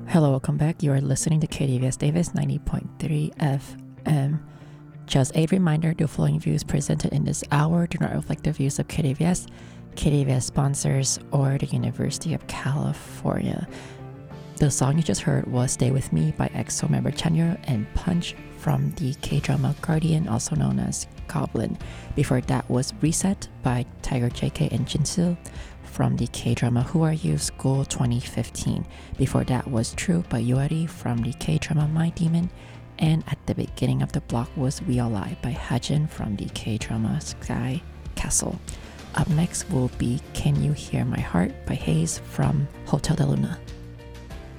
Hello, welcome back. You are listening to KDVS Davis 90.3 FM. Just a reminder, the following views presented in this hour do not reflect the views of KDVS, KDVS sponsors, or the University of California. The song you just heard was Stay With Me by EXO member Chanyeol and Punch from the K-drama Guardian, also known as Goblin. Before that was Reset by Tiger JK and Jinsil from the K-drama Who Are You School 2015. Before that was True by Yoari from the K-drama My Demon. And at the beginning of the block was We All Lie by Hajin from the K-drama Sky Castle. Up next will be Can You Hear My Heart by Hayes from Hotel de Luna.